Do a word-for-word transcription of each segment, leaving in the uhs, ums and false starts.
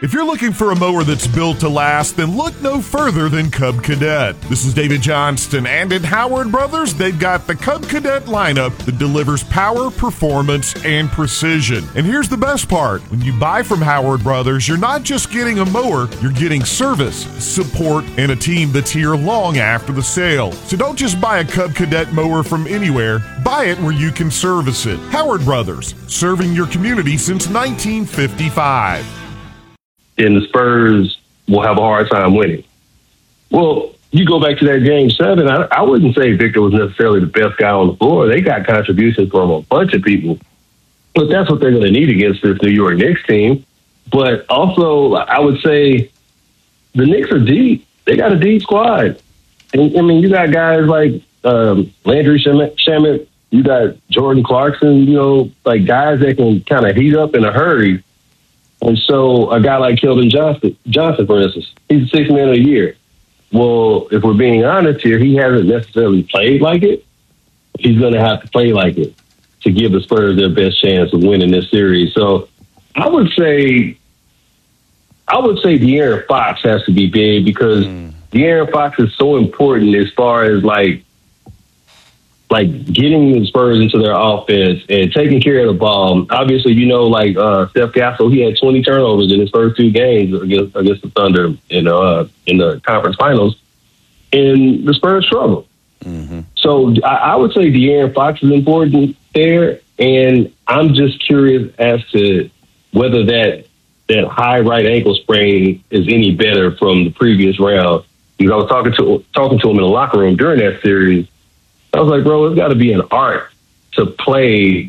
If you're looking for a mower that's built to last, then look no further than Cub Cadet. This is David Johnston, and at Howard Brothers, they've got the Cub Cadet lineup that delivers power, performance, and precision. And here's the best part. When you buy from Howard Brothers, you're not just getting a mower, you're getting service, support, and a team that's here long after the sale. So don't just buy a Cub Cadet mower from anywhere. Buy it where you can service it. Howard Brothers, serving your community since nineteen fifty-five. Then the Spurs will have a hard time winning. Well, you go back to that game seven, I, I wouldn't say Victor was necessarily the best guy on the floor. They got contributions from a bunch of people, but that's what they're going to need against this New York Knicks team. But also, I would say the Knicks are deep. They got a deep squad. And, I mean, you got guys like um, Landry Shamet, you got Jordan Clarkson, you know, like guys that can kind of heat up in a hurry. And so a guy like Keldon Johnson, Johnson, for instance, he's a sixth man of the year. Well, if we're being honest here, he hasn't necessarily played like it. He's going to have to play like it to give the Spurs their best chance of winning this series. So I would say, I would say De'Aaron Fox has to be big because mm. De'Aaron Fox is so important as far as like, like getting the Spurs into their offense and taking care of the ball. Obviously, you know, like uh, Steph Castle, he had twenty turnovers in his first two games against against the Thunder in uh in the conference finals, and the Spurs struggled. Mm-hmm. So I, I would say De'Aaron Fox is important there, and I'm just curious as to whether that that high right ankle sprain is any better from the previous round. Because I was talking to talking to him in the locker room during that series. I was like, bro, it's got to be an art to play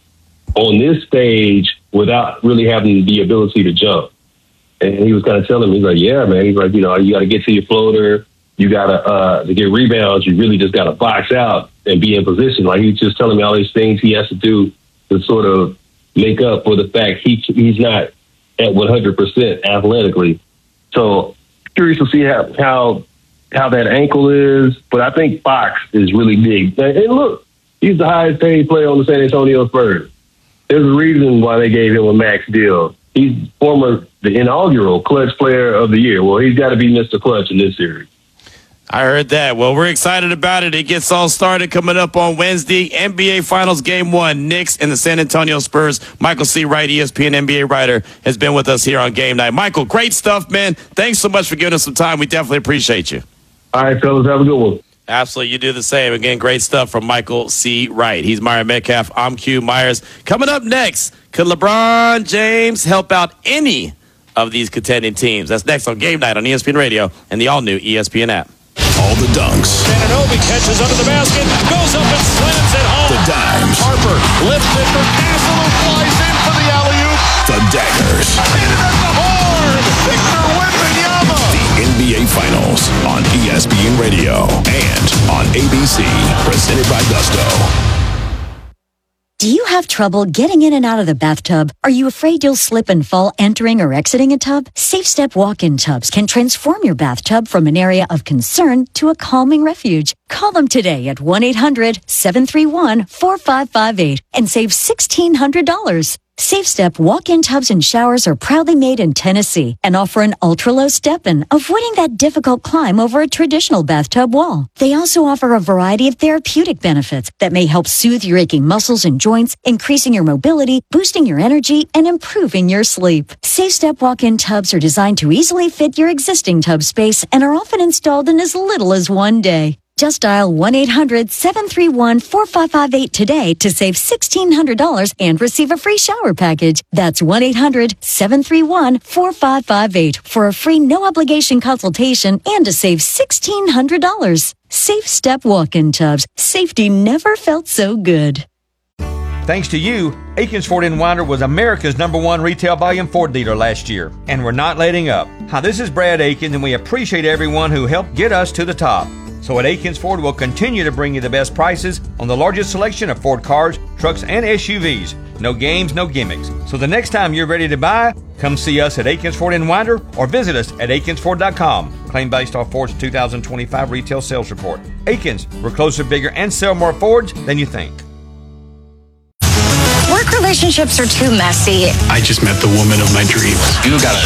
on this stage without really having the ability to jump. And he was kind of telling me, he's like, yeah, man. He's like, you know, you got to get to your floater. You got to, uh, to get rebounds, you really just got to box out and be in position. Like he was just telling me all these things he has to do to sort of make up for the fact he he's not at one hundred percent athletically. So curious to see how, how, how that ankle is, but I think Fox is really big. And look, he's the highest paid player on the San Antonio Spurs. There's a reason why they gave him a max deal. He's former, the inaugural Clutch Player of the Year. Well, he's got to be Mister Clutch in this series. I heard that. Well, we're excited about it. It gets all started coming up on Wednesday. N B A Finals Game one, Knicks and the San Antonio Spurs. Michael C. Wright, E S P N N B A writer, has been with us here on Game Night. Michael, great stuff, man. Thanks so much for giving us some time. We definitely appreciate you. All right, fellas, have a good one. Absolutely, you do the same. Again, great stuff from Michael C. Wright. He's Myron Metcalf. I'm Q Myers. Coming up next, could LeBron James help out any of these contending teams? That's next on Game Night on E S P N Radio and the all-new E S P N app. All the dunks. Anunoby catches under the basket, goes up and slams it home. The dimes. Harper lifts it for Castle, who flies in for the alley-oop. The daggers. Hit it at the horn. Victor Wembanyama. The N B A Finals on E S P N Radio and on A B C. Presented by Gusto. Do you have trouble getting in and out of the bathtub? Are you afraid you'll slip and fall entering or exiting a tub? SafeStep walk-in tubs can transform your bathtub from an area of concern to a calming refuge. Call them today at one eight hundred seven three one four five five eight and save sixteen hundred dollars. SafeStep walk-in tubs and showers are proudly made in Tennessee and offer an ultra-low step-in, avoiding that difficult climb over a traditional bathtub wall. They also offer a variety of therapeutic benefits that may help soothe your aching muscles and joints, increasing your mobility, boosting your energy, and improving your sleep. SafeStep walk-in tubs are designed to easily fit your existing tub space and are often installed in as little as one day. Just dial one eight hundred seven three one four five five eight today to save sixteen hundred dollars and receive a free shower package. That's one eight hundred seven three one four five five eight for a free no-obligation consultation and to save sixteen hundred dollars. Safe Step walk-in tubs. Safety never felt so good. Thanks to you, Aikens Ford in Winder was America's number one retail volume Ford dealer last year, and we're not letting up. Hi, this is Brad Aikens, and we appreciate everyone who helped get us to the top. So at Aikens Ford, we'll continue to bring you the best prices on the largest selection of Ford cars, trucks, and S U Vs. No games, no gimmicks. So the next time you're ready to buy, come see us at Aikens Ford in Winder or visit us at Aikens Ford dot com. Claim based off Ford's two thousand twenty-five retail sales report. Aikens, we're closer, bigger, and sell more Fords than you think. Work relationships are too messy. I just met the woman of my dreams. You got a